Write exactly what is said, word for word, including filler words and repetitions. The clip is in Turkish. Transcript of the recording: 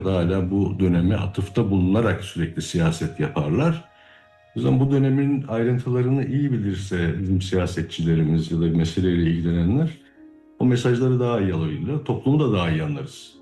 hala bu döneme atıfta bulunarak sürekli siyaset yaparlar. O yüzden bu dönemin ayrıntılarını iyi bilirse bizim siyasetçilerimiz ya da meseleyle ilgilenenler o mesajları daha iyi alabilirler. Toplumu da daha iyi anlarız.